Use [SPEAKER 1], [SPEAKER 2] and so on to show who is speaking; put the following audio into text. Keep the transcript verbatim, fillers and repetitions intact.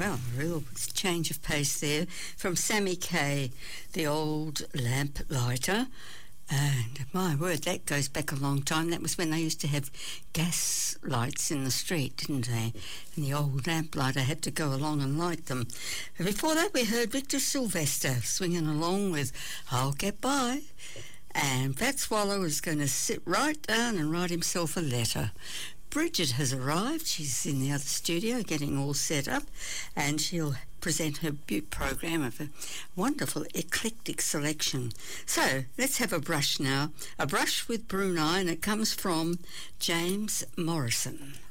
[SPEAKER 1] well, a real change of pace there from Sammy Kaye, the old lamp lighter. And my word, that goes back a long time. That was when they used to have gas lights in the street, didn't they? And the old lamplighter had to go along and light them. And before that, we heard Victor Sylvester swinging along with I'll Get By. And Pat Swallow is going to sit right down and write himself a letter. Bridget has arrived. She's in the other studio getting all set up, and she'll present her Butte program of a wonderful eclectic selection. So let's have a brush now. A brush with Brunei, and it comes from James Morrison.